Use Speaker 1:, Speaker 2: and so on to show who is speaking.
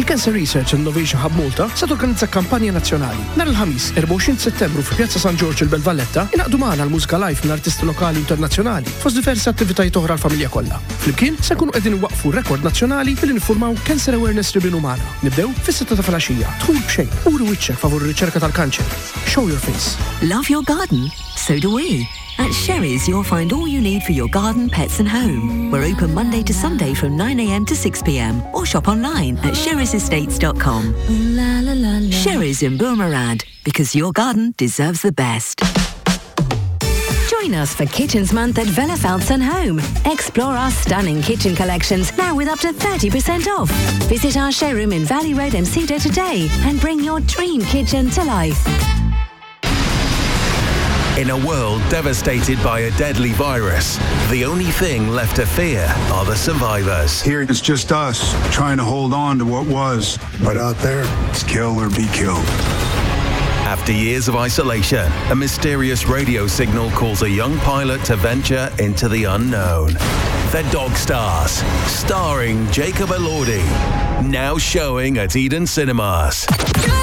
Speaker 1: Il-Cancer Research and Innovation Hub Malta se torganizza kampanja nazzjonali. Nhar il-ħamis 24 Settembru fi Pjazza San Giorgio il-Belvalletta inaqdu magħna l-mużika live minn artisti lokali internazzjonali fost diversi attivitajiet oħra l-familja kollha. Flimkien se nkunu qegħdin waqfu rekord nazzjonali billi niffurmaw Cancer Awareness Ribbon Umana. Nibdew fis-6 ta' filgħaxija. Dħul b'xejn, uri wiċċek favur ir-riċerka tal-kanċer. Show your face.
Speaker 2: Love your garden? So do we. At Sherry's, you'll find all you need for your garden, pets and home. We're open Monday to Sunday from 9 a.m. to 6 p.m. or shop online at sherry'sestates.com. Sherry's in Boomerang, because your garden deserves the best.
Speaker 3: Join us for Kitchens Month at Vellefeldts & Home. Explore our stunning kitchen collections, now with up to 30% off. Visit our showroom in Valley Road, Mcida today and bring your dream kitchen to life.
Speaker 4: In a world devastated by a deadly virus, the only thing left to fear are the survivors.
Speaker 5: Here it's just us, trying to hold on to what was. But out there, it's kill or be killed.
Speaker 4: After years of isolation, a mysterious radio signal calls a young pilot to venture into the unknown. The Dog Stars, starring Jacob Elordi, now showing at Eden Cinemas.